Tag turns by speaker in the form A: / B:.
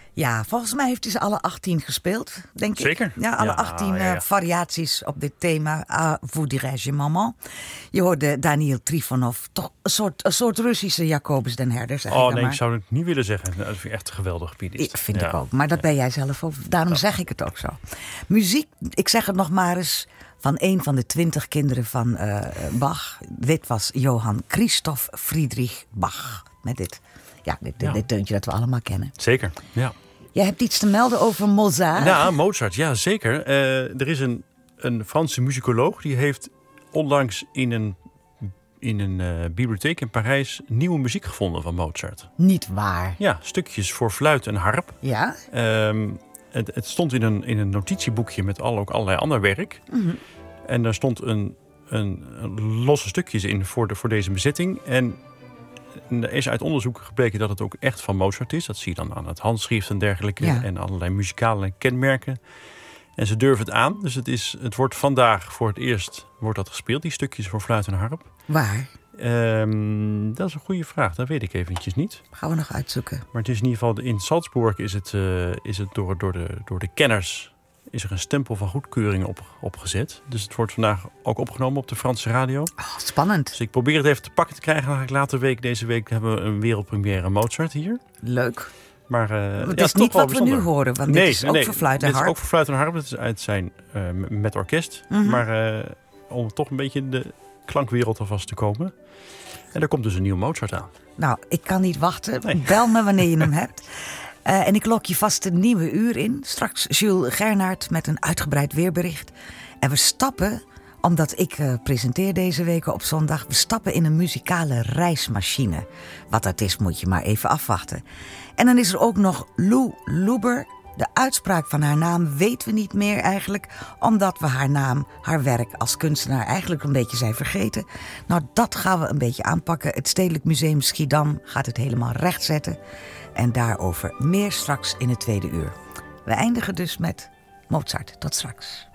A: Ja, volgens mij heeft hij ze alle 18 gespeeld, denk ik.
B: Zeker?
A: Ja, alle 18 variaties op dit thema. À vous dirais-je, maman. Je hoorde Daniil Trifonov. Toch een soort Russische Jacobus den Herder, zeg ik
B: nee,
A: maar.
B: ik zou het niet willen zeggen. Dat vind ik echt een geweldige pianist.
A: Vind ik ook. Maar dat ben jij zelf ook. Daarom zeg ik het ook zo. Muziek, ik zeg het nog maar eens, van een van de 20 kinderen van Bach. Dit was Johann Christoph Friedrich Bach. Met dit deuntje dat we allemaal kennen.
B: Zeker, ja.
A: Jij hebt iets te melden over Mozart.
B: Ja, Mozart, ja zeker. Er is een Franse muzikoloog die heeft onlangs in een bibliotheek in Parijs nieuwe muziek gevonden van Mozart.
A: Niet waar.
B: Ja, stukjes voor fluit en harp.
A: Ja?
B: Het stond in een notitieboekje met ook allerlei ander werk. Mm-hmm. En daar stond een losse stukjes in voor deze bezetting. En er is uit onderzoek gebleken dat het ook echt van Mozart is. Dat zie je dan aan het handschrift en dergelijke. Ja. En allerlei muzikale kenmerken. En ze durven het aan. Dus het wordt vandaag voor het eerst dat gespeeld. Die stukjes voor fluit en harp.
A: Waar?
B: Dat is een goede vraag. Dat weet ik eventjes niet.
A: Gaan we nog uitzoeken.
B: Maar het is in ieder geval in Salzburg is het door de kenners is er een stempel van goedkeuring opgezet. Dus het wordt vandaag ook opgenomen op de Franse radio.
A: Oh, spannend.
B: Dus ik probeer het even te pakken te krijgen. Deze week hebben we een wereldpremière Mozart hier.
A: Leuk.
B: Maar
A: het is niet wat we nu horen, want dit is ook voor fluit en harp.
B: Dit is ook voor fluit en harp. Het is uit zijn met orkest. Mm-hmm. Maar om toch een beetje in de klankwereld alvast te komen. En er komt dus een nieuw Mozart aan.
A: Nou, ik kan niet wachten. Nee. Bel me wanneer je hem hebt. En ik lok je vast een nieuwe uur in. Straks Jules Gernaert met een uitgebreid weerbericht. En we stappen, omdat ik presenteer deze weken op zondag, we stappen in een muzikale reismachine. Wat dat is, moet je maar even afwachten. En dan is er ook nog Lou Luber. De uitspraak van haar naam weten we niet meer eigenlijk, omdat we haar werk als kunstenaar eigenlijk een beetje zijn vergeten. Nou, dat gaan we een beetje aanpakken. Het Stedelijk Museum Schiedam gaat het helemaal rechtzetten. En daarover meer straks in het tweede uur. We eindigen dus met Mozart. Tot straks.